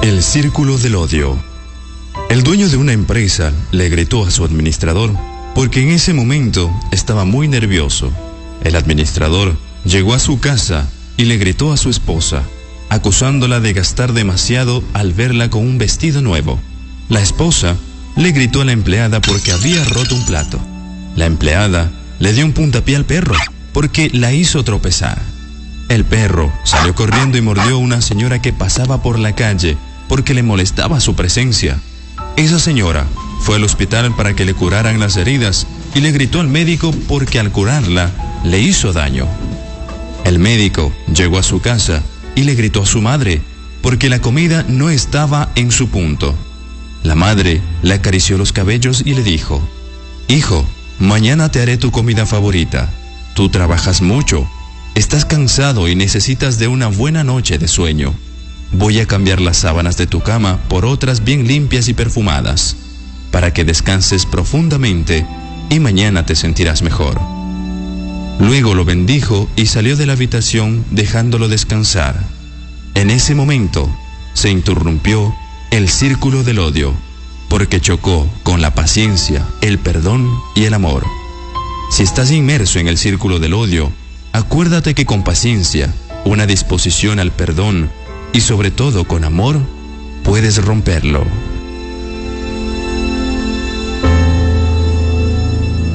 El círculo del odio. El dueño de una empresa le gritó a su administrador porque en ese momento estaba muy nervioso. El administrador llegó a su casa y le gritó a su esposa, acusándola de gastar demasiado al verla con un vestido nuevo. La esposa le gritó a la empleada porque había roto un plato. La empleada le dio un puntapié al perro porque la hizo tropezar. El perro salió corriendo y mordió a una señora que pasaba por la calle porque le molestaba su presencia. Esa señora fue al hospital para que le curaran las heridas y le gritó al médico porque al curarla le hizo daño. El médico llegó a su casa y le gritó a su madre porque la comida no estaba en su punto. La madre le acarició los cabellos y le dijo: «Hijo, mañana te haré tu comida favorita. Tú trabajas mucho, estás cansado y necesitas de una buena noche de sueño. Voy a cambiar las sábanas de tu cama por otras bien limpias y perfumadas, para que descanses profundamente y mañana te sentirás mejor». Luego lo bendijo y salió de la habitación dejándolo descansar. En ese momento se interrumpió el círculo del odio, porque chocó con la paciencia, el perdón y el amor. Si estás inmerso en el círculo del odio, acuérdate que con paciencia, una disposición al perdón y sobre todo con amor, puedes romperlo.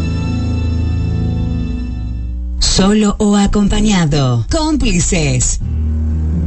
Solo o acompañado. Cómplices.